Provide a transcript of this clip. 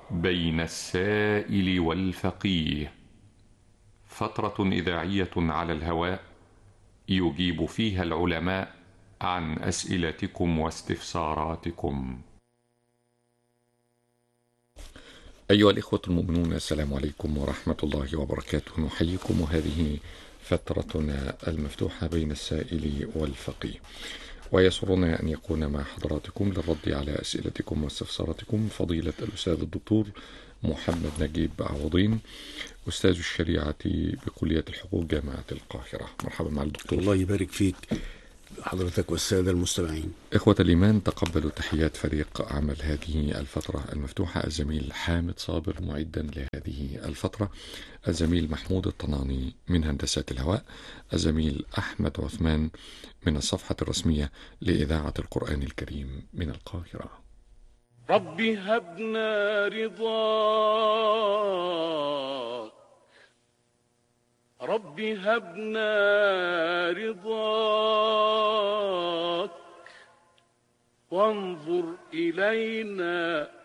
بين السائل والفقيه، فترة إذاعية على الهواء يجيب فيها العلماء عن أسئلتكم واستفساراتكم. أيها الإخوة المؤمنون، السلام عليكم ورحمة الله وبركاته. نحييكم، وهذه فترتنا المفتوحة بين السائل والفقيه، ويسرنا أن يكون مع حضراتكم للرد على أسئلتكم واستفساراتكم فضيلة الأستاذ الدكتور محمد نجيب عوضين، أستاذ الشريعة بكلية الحقوق جامعة القاهرة. مرحبا مع الدكتور. الله يبارك فيك حضرتك والسادة المستمعين. إخوة الإيمان، تقبلوا تحيات فريق عمل هذه الفترة المفتوحة: الزميل حامد صابر معدا لهذه الفترة، الزميل محمود الطناني من هندسة الهواء، الزميل أحمد عثمان من الصفحة الرسمية لإذاعة القرآن الكريم من القاهرة. رب هبنا رضاك، رب هبنا رضاك، وانظر إلينا